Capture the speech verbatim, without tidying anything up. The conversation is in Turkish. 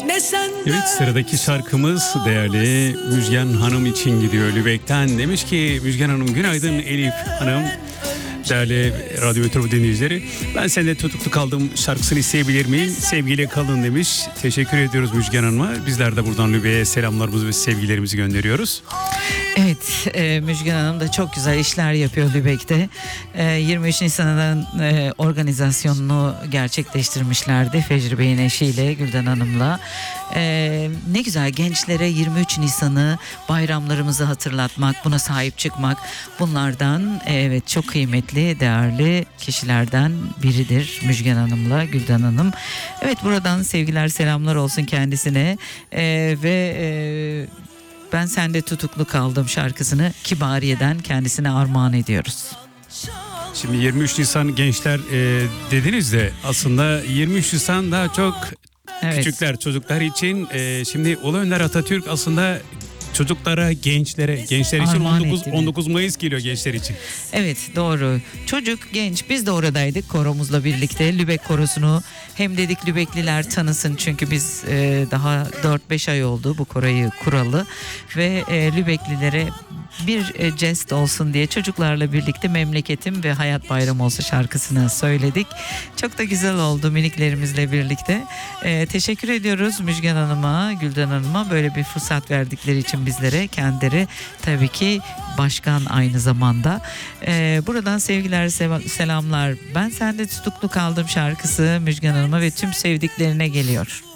Evet, sıradaki şarkımız değerli Müjgan Hanım için gidiyor Lübeck'ten. Demiş ki Müjgan Hanım günaydın Elif Hanım. Değerli Radyo Metro dinleyicileri, ben sende tutuklu kaldım şarkısını isteyebilir miyim? Sevgiyle kalın demiş. Teşekkür ediyoruz Müjgan Hanım'a. Bizler de buradan Lübeck'e selamlarımızı ve sevgilerimizi gönderiyoruz. Evet, e, Müjgan Hanım da çok güzel işler yapıyor Lübeck'te. E, yirmi üç Nisan'ın e, organizasyonunu gerçekleştirmişlerdi Fecri Bey'in eşiyle, Gülden Hanım'la. E, ne güzel, gençlere yirmi üç Nisan'ı, bayramlarımızı hatırlatmak, buna sahip çıkmak, bunlardan e, evet çok kıymetli, değerli kişilerden biridir Müjgan Hanım'la Gülden Hanım. Evet, buradan sevgiler, selamlar olsun kendisine e, ve e, Ben Sende Tutuklu Kaldım şarkısını Kibariye'den kendisine armağan ediyoruz. Şimdi yirmi üç Nisan gençler e, dediniz de aslında yirmi üç Nisan daha çok Evet. küçükler, çocuklar için. E, şimdi Ulu Önder Atatürk aslında çocuklara, gençlere, gençler için Armağan on dokuz, etti. on dokuz Mayıs geliyor gençler için. Evet, doğru. Çocuk, genç, biz de oradaydık koromuzla birlikte. Lübeck korosunu hem dedik Lübeckliler tanısın, çünkü biz e, daha dört beş ay oldu bu koroyu kuralı ve e, Lübecklilere bir e, jest olsun diye çocuklarla birlikte Memleketim ve Hayat Bayramı Olsun şarkısını söyledik. Çok da güzel oldu miniklerimizle birlikte. E, teşekkür ediyoruz Müjgan Hanım'a, Gülden Hanım'a böyle bir fırsat verdikleri için bizlere. Kendileri tabii ki başkan aynı zamanda. E, buradan sevgiler, sev- selamlar. Ben Sende Tutuklu Kaldım şarkısı Müjgan Hanım'a ve tüm sevdiklerine geliyor.